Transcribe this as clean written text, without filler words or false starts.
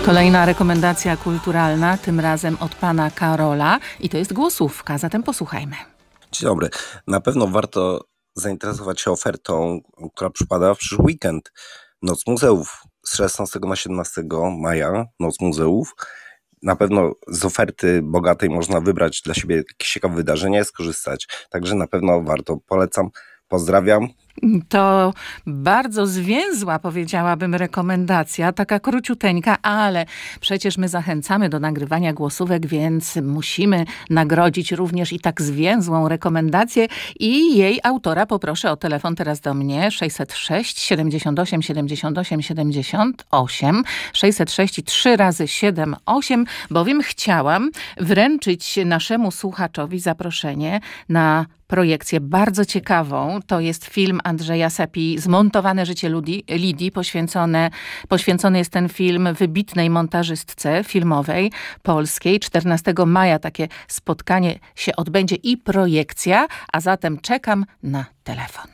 Kolejna rekomendacja kulturalna, tym razem od pana Karola i to jest głosówka, zatem posłuchajmy. Dzień dobry. Na pewno warto zainteresować się ofertą, która przypada w przyszły weekend. Noc Muzeów z 16 na 17 maja. Noc Muzeów. Na pewno z oferty bogatej można wybrać dla siebie jakieś ciekawe wydarzenia i skorzystać. Także na pewno warto. Polecam. Pozdrawiam. To bardzo zwięzła, powiedziałabym, rekomendacja, taka króciuteńka, ale przecież my zachęcamy do nagrywania głosówek, więc musimy nagrodzić również i tak zwięzłą rekomendację i jej autora poproszę o telefon teraz do mnie 606 78 78 78 606 i 3 razy 7 8, bowiem chciałam wręczyć naszemu słuchaczowi zaproszenie na projekcję bardzo ciekawą. To jest film Andrzeja Sepi, Zmontowane życie Lidii. Poświęcony jest ten film wybitnej montażystce filmowej polskiej. 14 maja takie spotkanie się odbędzie i projekcja, a zatem czekam na telefon.